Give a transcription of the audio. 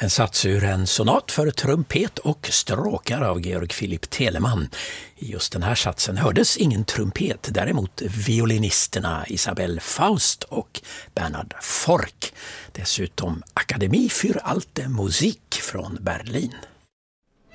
En sats ur en sonat för trumpet och stråkar av Georg Philipp Telemann. I just den här satsen hördes ingen trumpet, däremot violinisterna Isabelle Faust och Bernhard Forck. Dessutom Akademie für Alte Musik från Berlin.